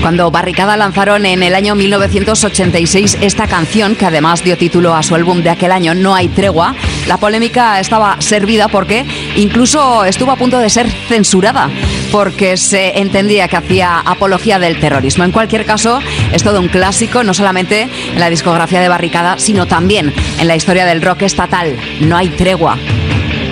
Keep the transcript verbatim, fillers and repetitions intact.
Cuando Barricada lanzaron en el año mil novecientos ochenta y seis esta canción, que además dio título a su álbum de aquel año, No hay tregua, la polémica estaba servida porque incluso estuvo a punto de ser censurada, porque se entendía que hacía apología del terrorismo. En cualquier caso, es todo un clásico, no solamente en la discografía de Barricada, sino también en la historia del rock estatal. No hay tregua.